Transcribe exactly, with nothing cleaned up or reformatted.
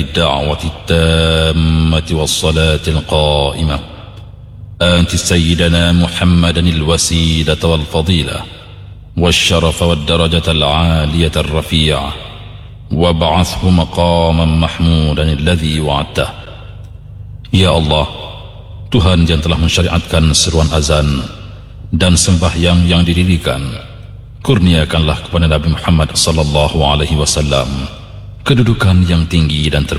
الدعوة التامة والصلاة القائمة آت سيدنا محمدا الوسيلة والفضيلة والشرف والدرجة العالية الرفيعة وابعثه مقاما محمودا الذي وعدته. Ya Allah, Tuhan yang telah mensyariatkan seruan azan dan sembahyang yang didirikan, kurniakanlah kepada Nabi Muhammad sallallahu alaihi wasallam kedudukan yang tinggi dan terpuji